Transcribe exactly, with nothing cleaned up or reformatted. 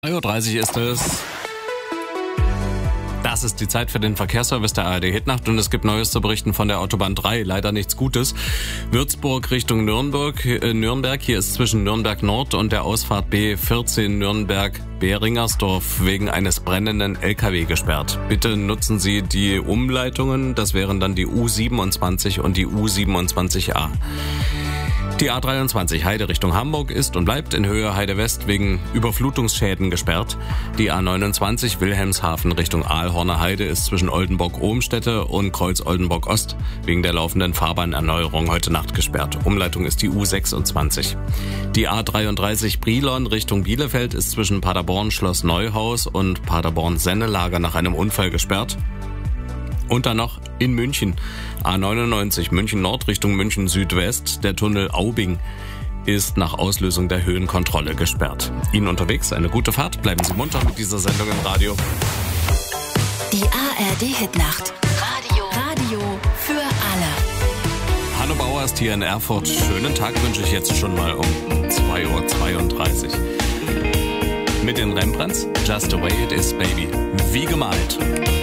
drei Uhr dreißig ist es. Das ist die Zeit für den Verkehrsservice der A R D Hitnacht und es gibt Neues zu berichten von der Autobahn drei. Leider nichts Gutes. Würzburg Richtung Nürnberg. Äh, Nürnberg. Hier ist zwischen Nürnberg Nord und der Ausfahrt B vierzehn Nürnberg-Beringersdorf wegen eines brennenden L K W gesperrt. Bitte nutzen Sie die Umleitungen. Das wären dann die U siebenundzwanzig und die U siebenundzwanzig A. Die A dreiundzwanzig Heide Richtung Hamburg ist und bleibt in Höhe Heide West wegen Überflutungsschäden gesperrt. Die A neunundzwanzig Wilhelmshaven Richtung Aalhorner Heide ist zwischen Oldenburg-Ohmstede und Kreuz-Oldenburg-Ost wegen der laufenden Fahrbahnerneuerung heute Nacht gesperrt. Umleitung ist die U sechsundzwanzig. Die A dreiunddreißig Brilon Richtung Bielefeld ist zwischen Paderborn Schloss Neuhaus und Paderborn Sennelager nach einem Unfall gesperrt. Und dann noch in München. A neunundneunzig München Nord Richtung München Südwest. Der Tunnel Aubing ist nach Auslösung der Höhenkontrolle gesperrt. Ihnen unterwegs eine gute Fahrt. Bleiben Sie munter mit dieser Sendung im Radio. Die A R D Hitnacht. Radio. Radio für alle. Hanno Bauer ist hier in Erfurt. Schönen Tag wünsche ich jetzt schon mal um zwei Uhr zweiunddreißig. Mit den Rembrandts Just the Way It Is, Baby. Wie gemalt.